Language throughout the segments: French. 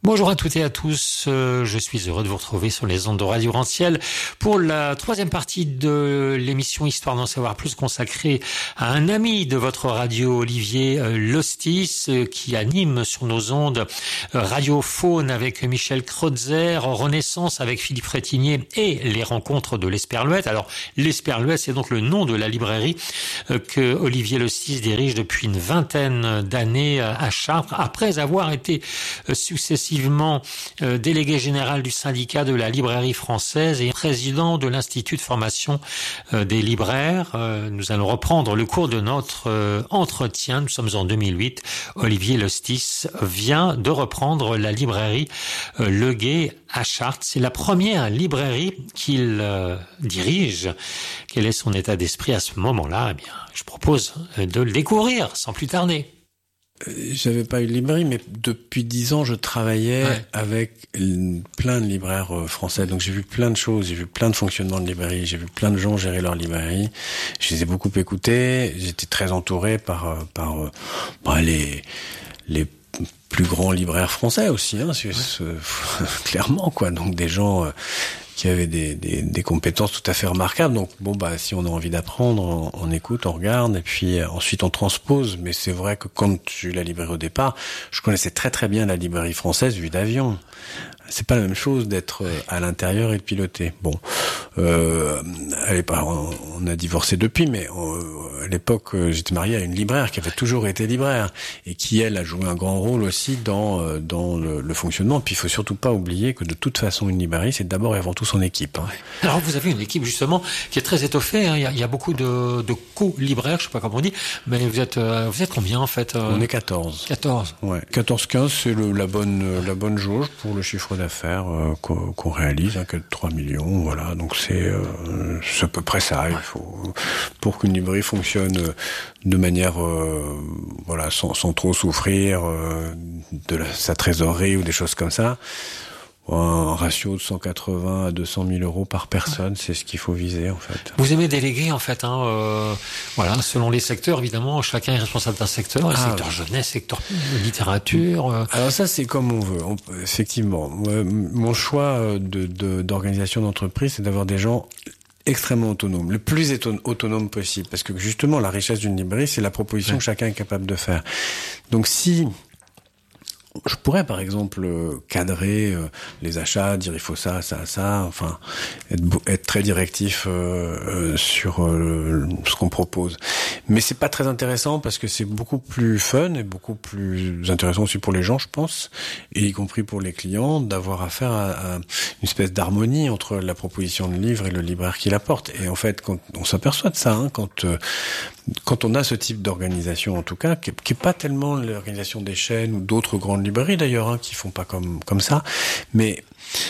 Bonjour à toutes et à tous, je suis heureux de vous retrouver sur les ondes de Radio Rentiel pour la troisième partie de l'émission Histoire d'en savoir plus consacrée à un ami de votre radio, Olivier Lostis, qui anime sur nos ondes Radio Faune avec Michel Kreutzer, Renaissance avec Philippe Frétinier et les rencontres de l'Esperluette. Alors l'Esperluette, c'est donc le nom de la librairie que Olivier Lostis dirige depuis une vingtaine d'années à Chartres, après avoir été successivement délégué général du syndicat de la librairie française et président de l'Institut de formation des libraires. Nous allons reprendre le cours de notre entretien. Nous sommes en 2008. Olivier Lostis vient de reprendre la librairie Le Gué à Chartres. C'est la première librairie qu'il dirige. Quel est son état d'esprit à ce moment-là? Eh bien, je propose de le découvrir sans plus tarder. J'avais pas eu de librairie, mais depuis 10 ans, je travaillais avec plein de libraires français. Donc j'ai vu plein de choses, j'ai vu plein de fonctionnements de librairie, j'ai vu plein de gens gérer leur librairie. Je les ai beaucoup écoutés. J'étais très entouré par les plus grands libraires français aussi, hein, clairement quoi. Donc des gens qui avaient des compétences tout à fait remarquables. Donc si on a envie d'apprendre, on écoute, on regarde, et puis ensuite on transpose. Mais c'est vrai que quand j'ai eu la librairie au départ, je connaissais très très bien la librairie française vue d'avion. C'est pas la même chose d'être à l'intérieur et de piloter. On a divorcé depuis, mais à l'époque, j'étais marié à une libraire qui avait toujours été libraire et qui, elle, a joué un grand rôle aussi dans le fonctionnement. Puis il faut surtout pas oublier que de toute façon, une librairie, c'est d'abord et avant tout son équipe. Hein. Alors vous avez une équipe justement qui est très étoffée. Hein. Il y a beaucoup de co-libraires, je sais pas comment on dit, mais vous êtes combien en fait On est 14. 14. Ouais. 14-15, c'est la bonne jauge pour le chiffre d'affaires qu'on réalise, que 3 millions, voilà. Donc c'est à peu près ça. Il faut, pour qu'une librairie fonctionne de manière sans trop souffrir de sa trésorerie ou des choses comme ça. Un ratio de 180 à 200 000 euros par personne, c'est ce qu'il faut viser, en fait. Vous aimez déléguer, en fait, selon les secteurs, évidemment, chacun est responsable d'un secteur, secteur jeunesse, secteur littérature. Alors ça, c'est comme on veut, effectivement. Mon choix d'organisation d'entreprise, c'est d'avoir des gens extrêmement autonomes, le plus autonome possible, parce que justement, la richesse d'une librairie, c'est la proposition que chacun est capable de faire. Donc si je pourrais, par exemple, cadrer les achats, dire il faut ça, enfin, être très directif sur ce qu'on propose. Mais c'est pas très intéressant parce que c'est beaucoup plus fun et beaucoup plus intéressant aussi pour les gens, je pense, et y compris pour les clients, d'avoir affaire à une espèce d'harmonie entre la proposition de livre et le libraire qui l'apporte. Et en fait, quand on s'aperçoit de ça, quand on a ce type d'organisation, en tout cas, qui est pas tellement l'organisation des chaînes ou d'autres grandes librairies d'ailleurs, qui font pas comme ça, mais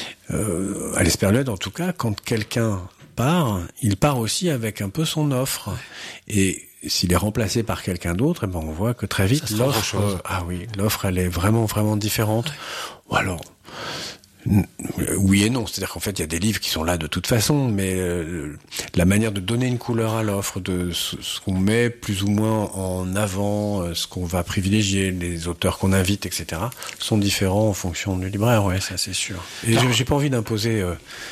à l'Esperluette, en tout cas, quand quelqu'un part, il part aussi avec un peu son offre. Et s'il est remplacé par quelqu'un d'autre, on voit que très vite l'offre, elle est vraiment vraiment différente. Ou alors, oui et non, c'est-à-dire qu'en fait il y a des livres qui sont là de toute façon, mais la manière de donner une couleur à l'offre, de ce qu'on met plus ou moins en avant, ce qu'on va privilégier, les auteurs qu'on invite, etc., sont différents en fonction du libraire, ça c'est sûr. Et j'ai pas envie d'imposer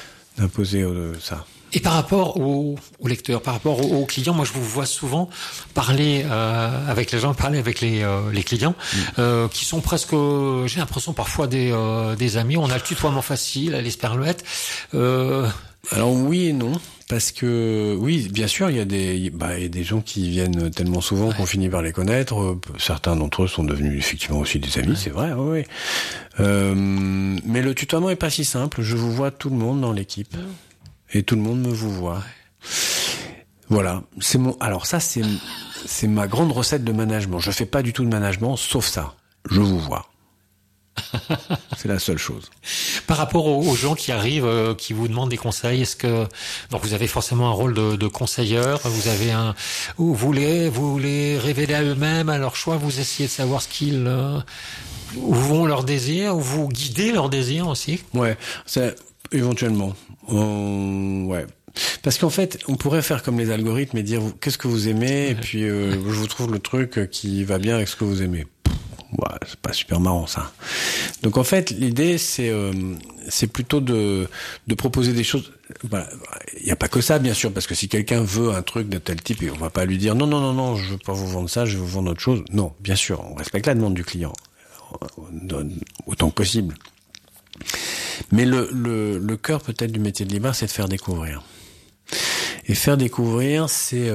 ça. Et par rapport aux lecteurs, par rapport aux clients, moi je vous vois souvent parler avec les gens, parler avec les clients, qui sont presque, j'ai l'impression parfois des amis. On a le tutoiement facile à l'Esperluette. Alors oui et non, parce que oui, bien sûr, il y a des gens qui viennent tellement souvent qu'on finit par les connaître. Certains d'entre eux sont devenus effectivement aussi des amis, c'est vrai. Oui. Mais le tutoiement est pas si simple. Je vous vois tout le monde dans l'équipe. Et tout le monde me vous voit. Voilà. Alors ça, c'est ma grande recette de management. Je fais pas du tout de management, sauf ça. Je vous vois. C'est la seule chose. Par rapport aux gens qui arrivent, qui vous demandent des conseils, donc vous avez forcément un rôle de conseilleur, vous les révélez à eux-mêmes, à leur choix, vous essayez de savoir où vont leurs désirs, ou vous guidez leurs désirs aussi? Ouais, éventuellement. Parce qu'en fait, on pourrait faire comme les algorithmes et dire qu'est-ce que vous aimez, et puis je vous trouve le truc qui va bien avec ce que vous aimez. ouais, c'est pas super marrant ça. Donc en fait, l'idée c'est plutôt de proposer des choses. Voilà, il y a pas que ça bien sûr, parce que si quelqu'un veut un truc de tel type, on va pas lui dire non, je veux pas vous vendre ça, je vais vous vendre autre chose. Non, bien sûr, on respecte la demande du client autant que possible. Mais le cœur peut-être du métier de libraire, c'est de faire découvrir. Et faire découvrir, c'est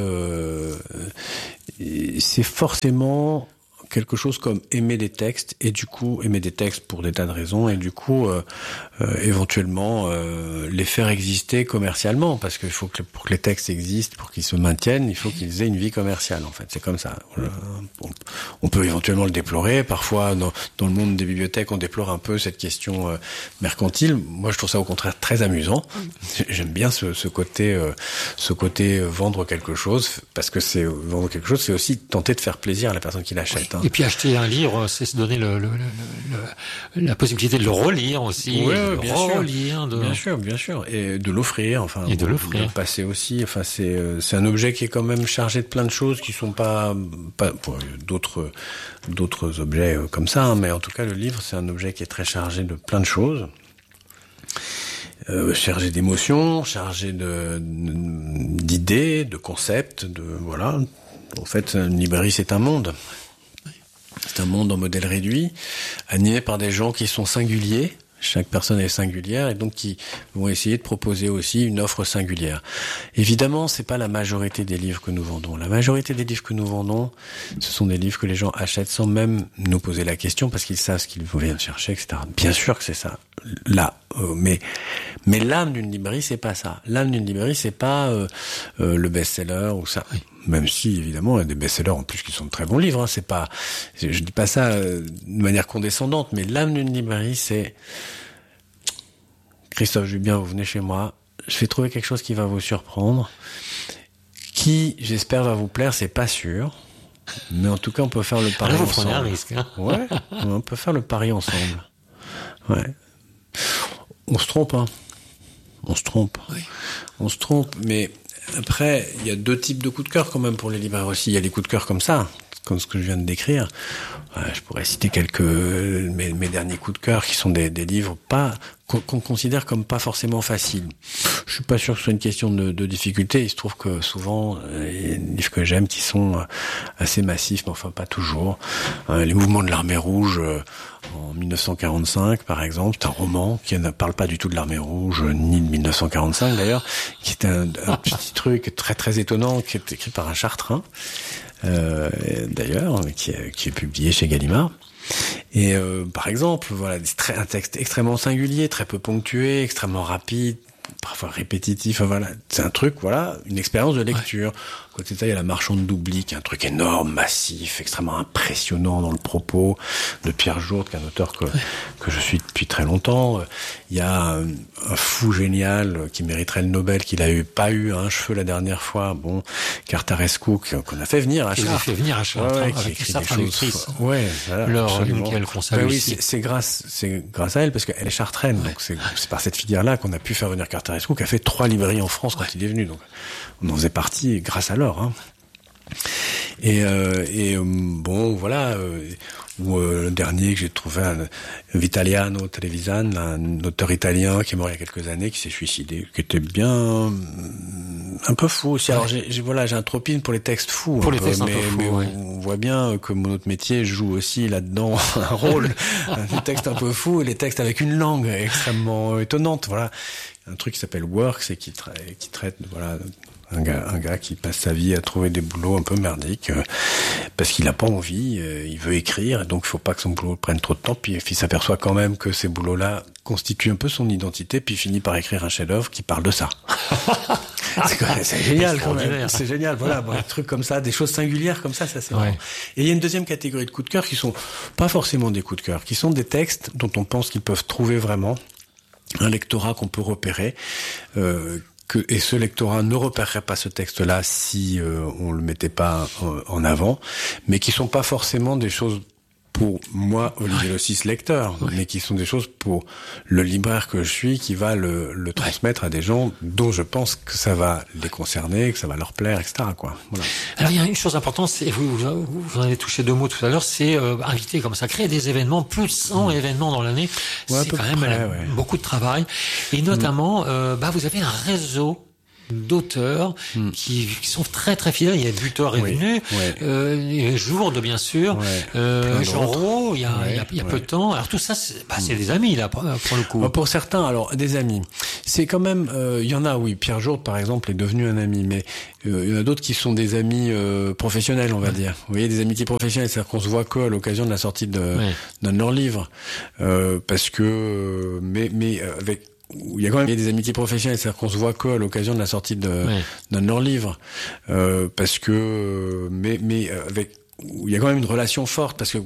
forcément quelque chose comme aimer des textes, et du coup aimer des textes pour des tas de raisons, et du coup éventuellement les faire exister commercialement, parce qu'il faut que pour que les textes existent, pour qu'ils se maintiennent, il faut qu'ils aient une vie commerciale. En fait, c'est comme ça. On peut éventuellement le déplorer. Parfois, dans le monde des bibliothèques, on déplore un peu cette question mercantile. Moi, je trouve ça au contraire très amusant. J'aime bien ce côté vendre quelque chose, parce que c'est vendre quelque chose, c'est aussi tenter de faire plaisir à la personne qui l'achète. Et puis acheter un livre, c'est se donner la possibilité de le relire aussi. Oui, de bien relire, sûr. Bien sûr. Et de l'offrir. Enfin, et de l'offrir. De passer aussi. Enfin, c'est un objet qui est quand même chargé de plein de choses qui sont pas d'autres objets comme ça, hein, mais en tout cas, le livre, c'est un objet qui est très chargé de plein de choses. Chargé d'émotions, chargé d'idées, de concepts, voilà. En fait, une librairie, c'est un monde. C'est un monde en modèle réduit, animé par des gens qui sont singuliers. Chaque personne est singulière et donc qui vont essayer de proposer aussi une offre singulière. Évidemment, c'est pas la majorité des livres que nous vendons. La majorité des livres que nous vendons, ce sont des livres que les gens achètent sans même nous poser la question parce qu'ils savent ce qu'ils viennent chercher, etc. Bien sûr que c'est ça. Là, mais l'âme d'une librairie, c'est pas ça. L'âme d'une librairie, c'est pas le best-seller ou ça. Oui. Même si, évidemment, il y a des best-sellers en plus qui sont de très bons livres. Hein. C'est pas, je dis pas ça de manière condescendante, mais l'âme d'une librairie, c'est Christophe Jubien, vous venez chez moi, je vais trouver quelque chose qui va vous surprendre, qui, j'espère, va vous plaire, c'est pas sûr. Mais en tout cas, on peut faire le pari ensemble. Vous prenez un risque. Hein. Ouais, on peut faire le pari ensemble. Ouais. On se trompe, hein. On se trompe. Oui. On se trompe, mais après, il y a deux types de coups de cœur quand même pour les libraires aussi. Il y a les coups de cœur comme ça, comme ce que je viens de décrire. Je pourrais citer mes derniers coups de cœur qui sont des livres qu'on considère comme pas forcément faciles. Je suis pas sûr que ce soit une question de difficulté. Il se trouve que souvent, il y a des livres que j'aime qui sont assez massifs, mais enfin pas toujours. Les mouvements de l'armée rouge en 1945, par exemple, c'est un roman qui ne parle pas du tout de l'armée rouge, ni de 1945 d'ailleurs, qui est un petit truc très très étonnant, qui est écrit par un Chartrain. D'ailleurs, qui est publié chez Gallimard. Et par exemple, voilà, un texte extrêmement singulier, très peu ponctué, extrêmement rapide, parfois répétitif. Voilà, c'est un truc, voilà, une expérience de lecture. Ouais. À côté de ça, il y a La Marchande d'oubli, qui est un truc énorme, massif, extrêmement impressionnant dans le propos, de Pierre Jourde, qui est un auteur que je suis depuis très longtemps. Il y a un fou génial qui mériterait le Nobel, qu'il a pas eu un cheveu la dernière fois. Bon, Cartarescu, qu'on a fait venir à Chartres. Avec qui écrit sa des traductrice. choses. Ouais, voilà, absolument. Oui, c'est grâce à elle, parce qu'elle est chartraine. Ouais. Donc c'est par cette filière-là qu'on a pu faire venir Cartarescu, qui a fait 3 librairies en France quand il est venu. Donc on en faisait partie grâce à l'or. Hein. Et bon, voilà. Le dernier que j'ai trouvé, Vitaliano Trevisan, un auteur italien qui est mort il y a quelques années, qui s'est suicidé, qui était bien un peu fou aussi. Alors j'ai un tropine pour les textes fous, mais on voit bien que notre métier joue aussi là-dedans un rôle. Les textes un peu fous et les textes avec une langue extrêmement étonnante. Voilà, un truc qui s'appelle Works et qui traite voilà. Un gars qui passe sa vie à trouver des boulots un peu merdiques parce qu'il n'a pas envie, il veut écrire, et donc il faut pas que son boulot prenne trop de temps, puis il s'aperçoit quand même que ces boulots-là constituent un peu son identité, puis il finit par écrire un chef-d'œuvre qui parle de ça. C'est génial quand même. C'est génial, voilà, bon, des trucs comme ça, des choses singulières comme ça c'est marrant. Et il y a une deuxième catégorie de coups de cœur qui sont pas forcément des coups de cœur, qui sont des textes dont on pense qu'ils peuvent trouver vraiment un lectorat qu'on peut repérer, et ce lectorat ne repérerait pas ce texte-là si on le mettait pas en avant, mais qui sont pas forcément des choses pour moi, Olivier Lossis, lecteur, mais qui sont des choses pour le libraire que je suis, qui va le transmettre à des gens dont je pense que ça va les concerner, que ça va leur plaire, etc., quoi. Voilà. Alors, il y a une chose importante, c'est, vous en avez touché 2 mots tout à l'heure, c'est inviter comme ça, créer des événements, plus de 100 événements dans l'année, c'est quand même beaucoup de travail. Et notamment, vous avez un réseau d'auteurs qui sont très très fidèles. Il y a Butor est venu, Jourde bien sûr, Jean Rau, il y a peu de temps. Alors tout ça, c'est des amis là pour le coup. Pour certains, alors des amis, c'est quand même, il y en a, oui. Pierre Jourde par exemple est devenu un ami, mais il y en a d'autres qui sont des amis professionnels, on va dire. Vous voyez, des amitiés professionnelles, c'est-à-dire qu'on se voit qu'à l'occasion de la sortie d'un de leur livre, parce que mais avec il y a quand même des amitiés professionnelles, c'est-à-dire qu'on se voit qu'à l'occasion de la sortie d'un de leur livre, parce que mais avec il y a quand même une relation forte, parce que